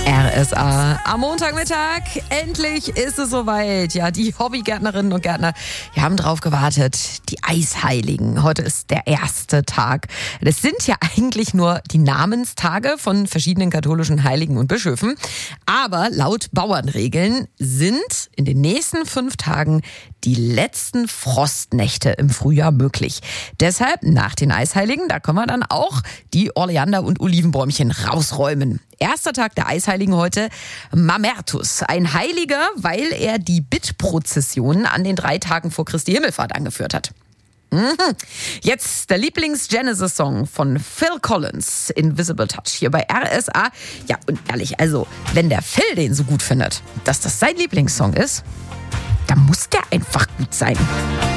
RSA. Am Montagmittag, endlich ist es soweit. Ja, die Hobbygärtnerinnen und Gärtner, die haben drauf gewartet. Die Eisheiligen. Heute ist der erste Tag. Das sind ja eigentlich nur die Namenstage von verschiedenen katholischen Heiligen und Bischöfen. Aber laut Bauernregeln sind in den nächsten 5 Tagen die letzten Frostnächte im Frühjahr möglich. Deshalb nach den Eisheiligen, da können wir dann auch die Oleander- und Olivenbäumchen rausräumen. Erster Tag der Eisheiligen heute, Mamertus. Ein Heiliger, weil er die Bittprozession an den 3 Tagen vor Christi Himmelfahrt angeführt hat. Jetzt der Lieblings-Genesis-Song von Phil Collins, Invisible Touch, hier bei RSA. Ja, und ehrlich, also, wenn der Phil den so gut findet, dass das sein Lieblingssong ist, dann muss der einfach gut sein.